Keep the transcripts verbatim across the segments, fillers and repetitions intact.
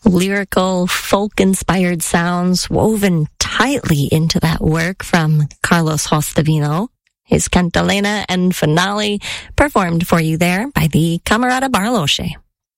lyrical, folk-inspired sounds woven tightly into that work from Carlos Hostavino. His Cantalena and Finale performed for you there by the Camerata Barloche.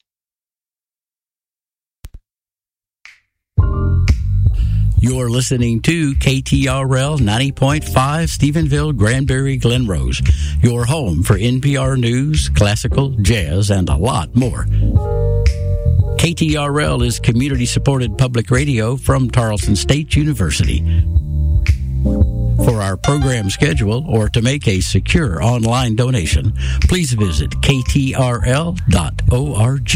You're listening to K T R L ninety point five, Stephenville, Granbury, Glen Rose, your home for N P R News, classical, jazz, and a lot more. K T R L is community-supported public radio from Tarleton State University. For our program schedule or to make a secure online donation, please visit k t r l dot org.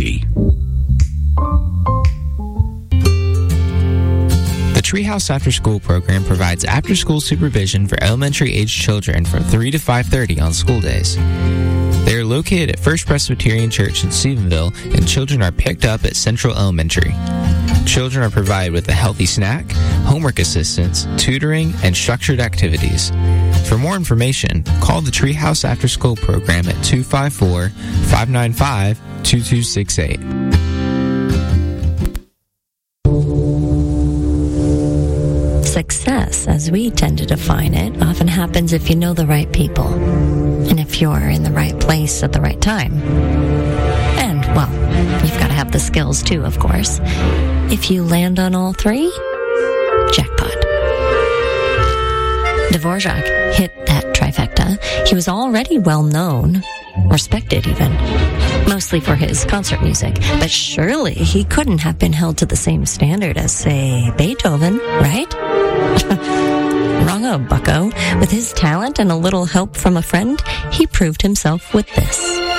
The Treehouse After School program provides after-school supervision for elementary-aged children from three to five thirty on school days. They are located at First Presbyterian Church in Stephenville, and children are picked up at Central Elementary. Children are provided with a healthy snack, homework assistance, tutoring, and structured activities. For more information, call the Treehouse After School program at two five four, five nine five, two two six eight. Success, as we tend to define it, often happens if you know the right people and if you're in the right place at the right time. And, well, you've got to have the skills too, of course. If you land on all three, jackpot. Dvorak hit that trifecta. He was already well known, respected even, mostly for his concert music, but surely he couldn't have been held to the same standard as, say, Beethoven, right? Wrong-o, bucko. With his talent and a little help from a friend, he proved himself with this.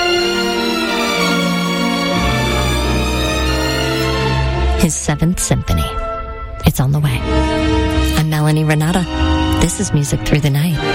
His Seventh Symphony. It's on the way. I'm Melanie Renata. This is Music Through the Night.